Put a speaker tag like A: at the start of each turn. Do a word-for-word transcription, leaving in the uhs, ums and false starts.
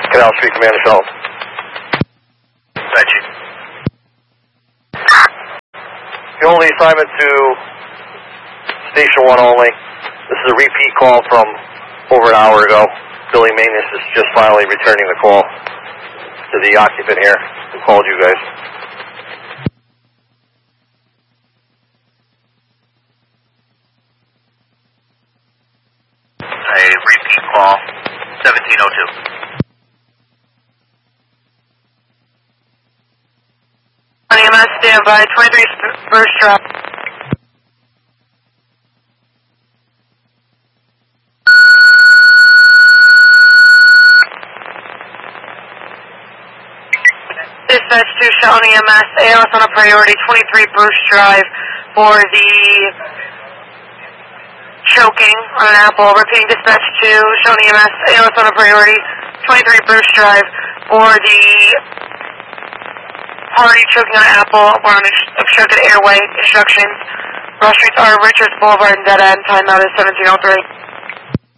A: Canal Street Command and Shuttle.
B: Thank you.
A: You hold the assignment to Station one only. This is a repeat call from over an hour ago. Building maintenance is just finally returning the call to the occupant here who called you guys.
B: A repeat call, seventeen oh two.
C: E M S, stand by, twenty-three first drop. Dispatch to Shawnee E M S, A L S on a priority, twenty-three Bruce Drive for the choking on an apple. Repeating dispatch to Shawnee E M S, A L S on a priority, twenty-three Bruce Drive for the party choking on an apple on an obstructed airway. Instructions. Rush streets are Richards Boulevard and dead end. Time out is seventeen oh three.